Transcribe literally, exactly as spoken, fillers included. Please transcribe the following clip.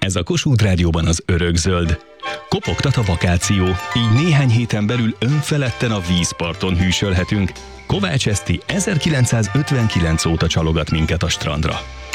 Ez a Kossuth Rádióban az örökzöld. Kopogtat a vakáció, így néhány héten belül önfeledten a vízparton hűsölhetünk. Kovács Eszti ezerkilencszázötvenkilenc óta csalogat minket a strandra.